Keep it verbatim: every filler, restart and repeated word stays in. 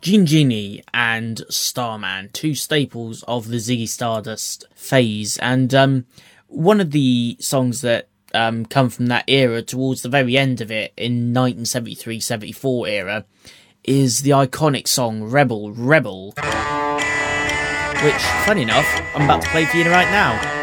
Gin Genie and Starman, two staples of the Ziggy Stardust phase, and um, one of the songs that um, come from that era towards the very end of it in nineteen seventy-three seventy-four era is the iconic song Rebel Rebel, which, funny enough, I'm about to play for you right now.